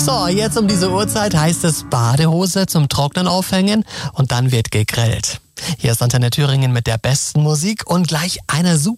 So, jetzt um diese Uhrzeit heißt es Badehose zum Trocknen aufhängen und dann wird gegrillt. Hier ist Antenne Thüringen mit der besten Musik und gleich einer super